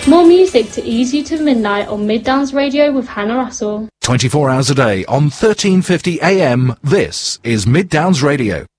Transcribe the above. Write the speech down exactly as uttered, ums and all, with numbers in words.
More music to ease you to midnight on Middowns Radio with Hannah Russell. twenty-four hours a day on thirteen fifty A M, this is Middowns Radio.